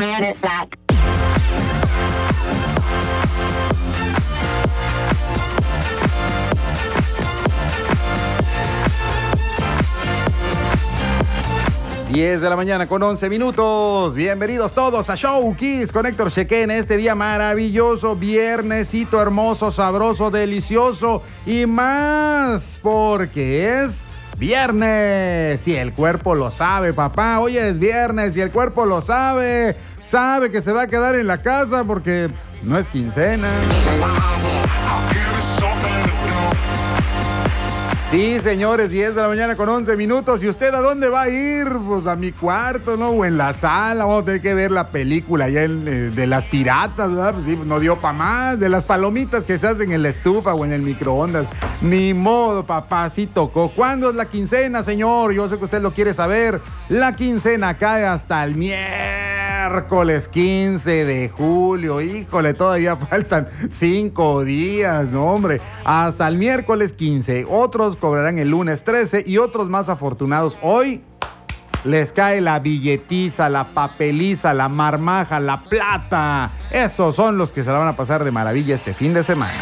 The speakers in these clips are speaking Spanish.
Granite black. 10 de la mañana con 11 minutos. Bienvenidos todos a Show Kiss con Héctor Chequén. Este día maravilloso, viernesito hermoso, sabroso, delicioso y más, porque es viernes y el cuerpo lo sabe, papá. Hoy es viernes y el cuerpo lo sabe. Sabe que se va a quedar en la casa porque no es quincena. Sí, señores, 10 de la mañana con 11 minutos. ¿Y usted a dónde va a ir? Pues a mi cuarto, ¿no? O en la sala. Vamos a tener que ver la película ya de las piratas, ¿verdad? Pues sí, no dio para más. De las palomitas que se hacen en la estufa o en el microondas. Ni modo, papá, sí tocó. ¿Cuándo es la quincena, señor? Yo sé que usted lo quiere saber. La quincena cae hasta el miércoles 15 de julio. Híjole, todavía faltan 5 días, no, hombre. Hasta el miércoles 15. Otros cobrarán el lunes 13 y otros más afortunados hoy les cae la billetiza, la papeliza, la marmaja, la plata. Esos son los que se la van a pasar de maravilla este fin de semana.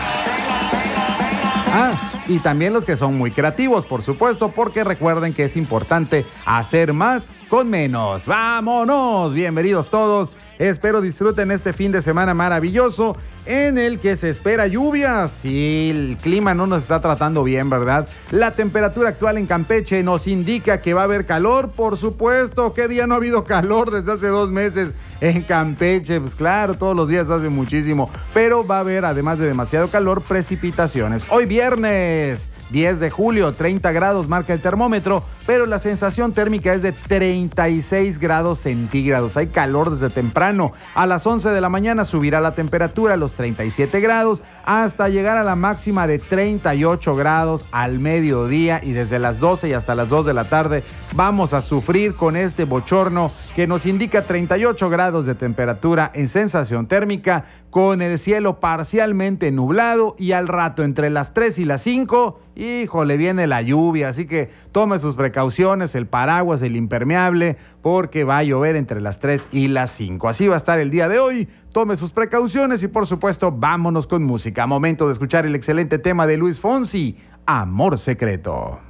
Y también los que son muy creativos, por supuesto, porque recuerden que es importante hacer más con menos. ¡Vámonos! Bienvenidos todos. Espero disfruten este fin de semana maravilloso en el que se espera lluvias. Sí, el clima no nos está tratando bien, ¿verdad? La temperatura actual en Campeche nos indica que va a haber calor, por supuesto. ¿Qué día no ha habido calor desde hace 2 meses en Campeche? Pues claro, todos los días hace muchísimo. Pero va a haber, además de demasiado calor, precipitaciones. Hoy viernes 10 de julio, 30 grados marca el termómetro, pero la sensación térmica es de 36 grados centígrados. Hay calor desde temprano. A las 11 de la mañana subirá la temperatura a los 37 grados hasta llegar a la máxima de 38 grados al mediodía, y desde las 12 y hasta las 2 de la tarde vamos a sufrir con este bochorno que nos indica 38 grados de temperatura en sensación térmica, con el cielo parcialmente nublado, y al rato entre las 3 y las 5, híjole, viene la lluvia, así que tome sus precauciones, el paraguas, el impermeable, porque va a llover entre las 3 y las 5. Así va a estar el día de hoy. Tome sus precauciones y, por supuesto, vámonos con música. Momento de escuchar el excelente tema de Luis Fonsi, Amor Secreto.